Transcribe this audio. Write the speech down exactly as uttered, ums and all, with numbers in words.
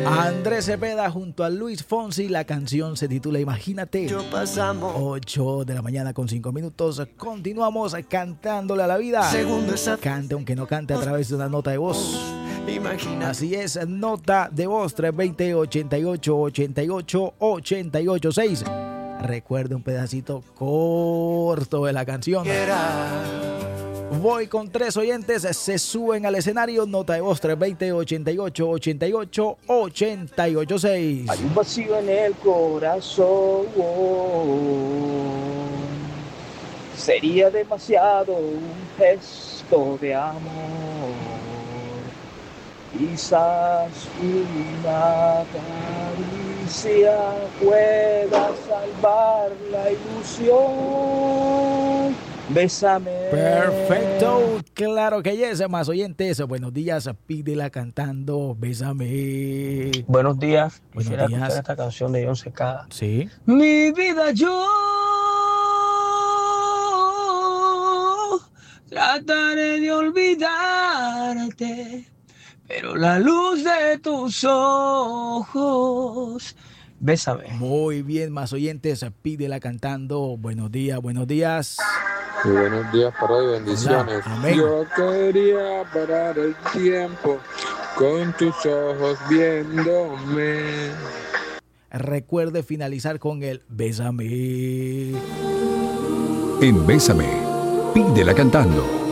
Andrés Cepeda junto a Luis Fonsi. La canción se titula Imagínate. ocho de la mañana con cinco minutos. Continuamos cantándole a la vida. Cante aunque no cante a través de una nota de voz. Imagina. Así es, nota de voz tres dos cero, ochenta y ocho, ochenta y ocho, ochenta y ocho seis. Recuerde un pedacito corto de la canción. Voy con tres oyentes, se suben al escenario. Nota de voz tres dos cero, ochenta y ocho, ochenta y ocho, ochenta y ocho seis. Hay un vacío en el corazón. Sería demasiado un gesto de amor. Quizás una caricia pueda salvar la ilusión. Bésame. Perfecto, claro que yes, más oyentes. Buenos días, pídela cantando, bésame. Buenos días. Buenos Quisiera días. escuchar esta canción de John Secada. Sí. Mi vida, yo trataré de olvidarte, pero la luz de tus ojos, bésame. Muy bien, más oyentes, pídela cantando. Buenos días, buenos días. Muy buenos días para hoy, bendiciones. Hola, amén. Yo quería parar el tiempo con tus ojos viéndome. Recuerde finalizar con el bésame. En Bésame, pídela cantando.